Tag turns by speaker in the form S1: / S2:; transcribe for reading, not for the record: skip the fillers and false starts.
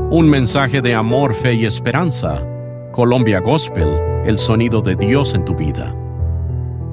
S1: Un mensaje de amor, fe y esperanza. Colombia Gospel, el sonido de Dios en tu vida.